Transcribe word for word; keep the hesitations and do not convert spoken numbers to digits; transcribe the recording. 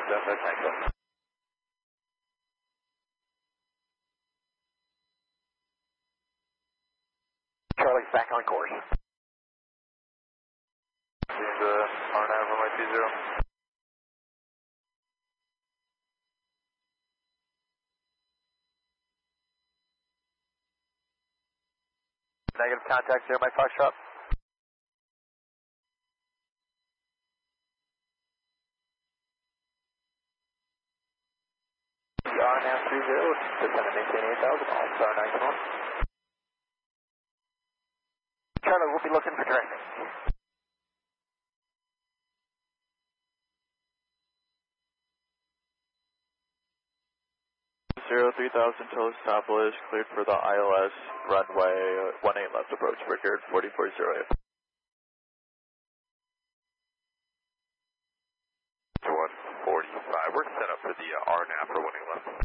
Delta Tango. Charlie's back on course. This is uh, R nine runway two zero. Negative contact there, my Foxtrot. R nine three zero, descend and maintain eight thousand, all star nine one. Charlie, we'll be looking for directing. Zero three thousand till established, cleared for the I L S runway one eight left approach, Brigade forty four zero eight. one forty-five, we're set up for the uh, R N A V for one eight left.